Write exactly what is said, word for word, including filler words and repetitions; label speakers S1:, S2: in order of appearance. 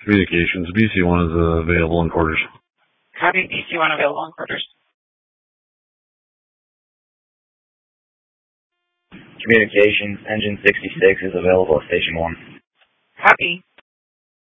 S1: Communications, B C one is uh, available in quarters.
S2: Copy, B C one available in quarters.
S3: Communications, engine sixty-six is available at station one.
S2: Copy.